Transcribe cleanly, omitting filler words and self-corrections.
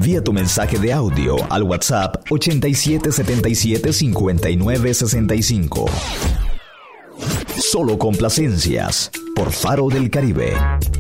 Envía tu mensaje de audio al WhatsApp 8777-5965. Solo complacencias por Faro del Caribe.